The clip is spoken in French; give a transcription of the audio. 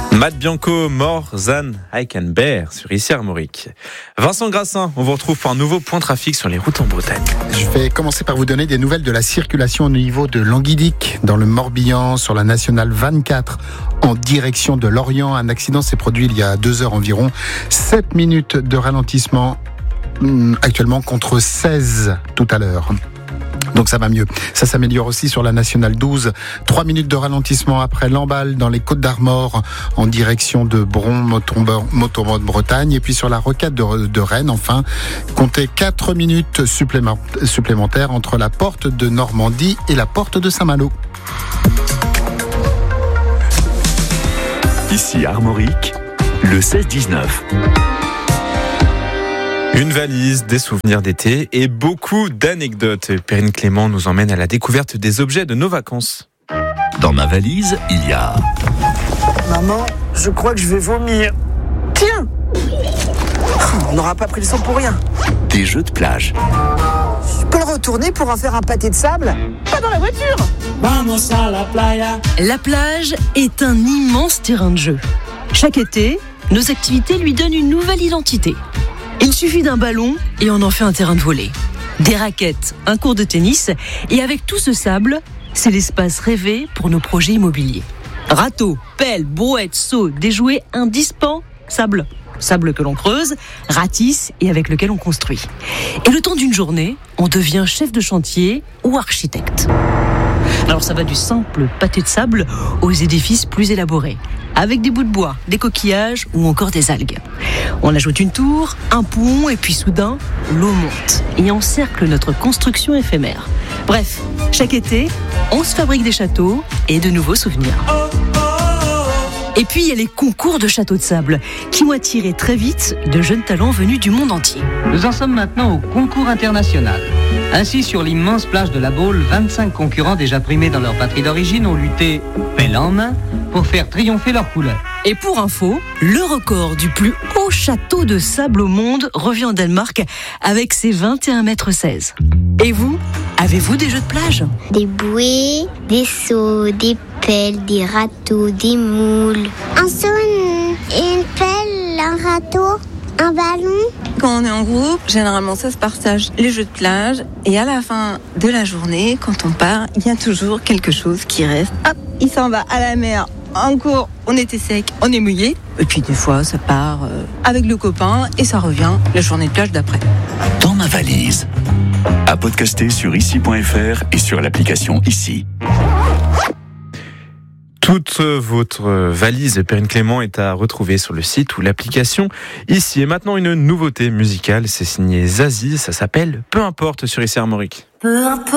Matt Bianco, More Than I Can Bear sur ici Armorique. Vincent Grassin, on vous retrouve pour un nouveau point trafic sur les routes en Bretagne. Je vais commencer par vous donner des nouvelles de la circulation au niveau de Languidic, dans le Morbihan, sur la nationale 24, en direction de Lorient. Un accident s'est produit il y a 2 heures environ. 7 minutes de ralentissement actuellement contre 16 tout à l'heure. Donc ça va mieux. Ça s'améliore aussi sur la nationale 12. 3 minutes de ralentissement après Lamballe dans les Côtes d'Armor en direction de Bron, Motormode Bretagne. Et puis sur la rocade de Rennes, enfin, comptez 4 minutes supplémentaires entre la porte de Normandie et la porte de Saint-Malo. Ici Armorique, le 16-19. Une valise, des souvenirs d'été et beaucoup d'anecdotes. Perrine Clément nous emmène à la découverte des objets de nos vacances. Dans ma valise, il y a... Maman, je crois que je vais vomir. Tiens! On n'aura pas pris le sang pour rien. des jeux de plage. Je peux le retourner pour en faire un pâté de sable? Pas dans la voiture! Vamos a la playa. La plage est un immense terrain de jeu. Chaque été, nos activités lui donnent une nouvelle identité. Il suffit d'un ballon et on en fait un terrain de volley. Des raquettes, un court de tennis et avec tout ce sable, c'est l'espace rêvé pour nos projets immobiliers. Râteaux, pelles, brouettes, seaux, des jouets indispensables. Sable que l'on creuse, ratisse et avec lequel on construit. Et le temps d'une journée, on devient chef de chantier ou architecte. Alors ça va du simple pâté de sable aux édifices plus élaborés, avec des bouts de bois, des coquillages ou encore des algues. On ajoute une tour, un pont et puis soudain, l'eau monte et encercle notre construction éphémère. Bref, chaque été, on se fabrique des châteaux et de nouveaux souvenirs. Et puis il y a les concours de châteaux de sable qui ont attiré très vite de jeunes talents venus du monde entier. Nous en sommes maintenant au concours international. Ainsi, sur l'immense plage de la Baule, 25 concurrents déjà primés dans leur patrie d'origine ont lutté pelle en main pour faire triompher leur couleur. Et pour info, le record du plus haut château de sable au monde revient en Danemark avec ses 21,16 mètres. Et vous, avez-vous des jeux de plage ? Des bouées, des seaux, des pelles, des râteaux, des moules. Un seau, une pelle, un râteau, un ballon. Quand on est en groupe, généralement ça se partage les jeux de plage. Et à la fin de la journée, quand on part, il y a toujours quelque chose qui reste. Hop, il s'en va à la mer. En cours, on était sec, on est mouillé. Et puis des fois, ça part avec le copain et ça revient la journée de plage d'après. Dans ma valise. À podcaster sur ici.fr et sur l'application Ici. Toute votre valise Perrine Clément est à retrouver sur le site ou l'application Ici. Et maintenant une nouveauté musicale, c'est signé Zazie, ça s'appelle Peu importe sur Ici Armorique. Peu importe.